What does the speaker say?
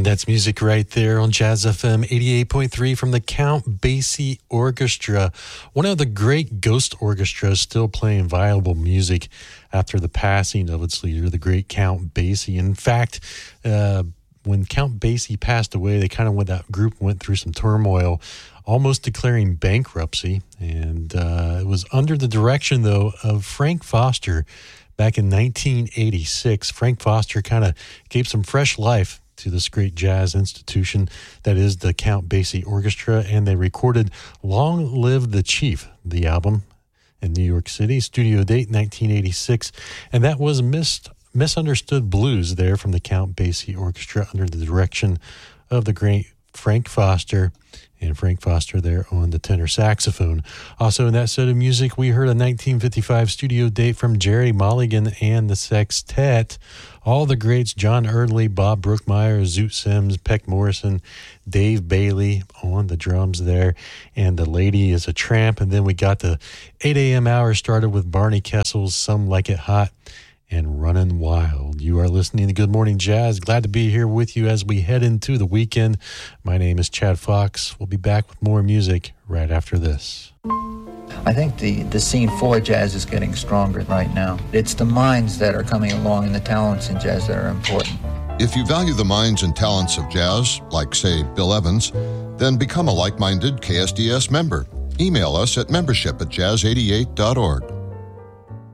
That's music right there on Jazz FM 88.3 from the Count Basie Orchestra, one of the great ghost orchestras still playing viable music after the passing of its leader, the great Count Basie. In fact, when Count Basie passed away, that group went through some turmoil, almost declaring bankruptcy. And it was under the direction, though, of Frank Foster back in 1986. Frank Foster kind of gave some fresh life to this great jazz institution that is the Count Basie Orchestra, and they recorded Long Live the Chief, the album, in New York City, studio date 1986, and that was Misunderstood Blues there from the Count Basie Orchestra under the direction of the great Frank Foster, and Frank Foster there on the tenor saxophone. Also in that set of music, we heard a 1955 studio date from Jerry Mulligan and the Sextet. All the greats, John Erdley, Bob Brookmeyer, Zoot Sims, Peck Morrison, Dave Bailey on the drums there, and The Lady is a Tramp. And then we got the 8 a.m. hour started with Barney Kessel's Some Like It Hot and Runnin' Wild. You are listening to Good Morning Jazz. Glad to be here with you as we head into the weekend. My name is Chad Fox. We'll be back with more music right after this. I think the scene for jazz is getting stronger right now. It's the minds that are coming along and the talents in jazz that are important. If you value the minds and talents of jazz, like, say, Bill Evans, then become a like-minded KSDS member. Email us at membership@jazz88.org.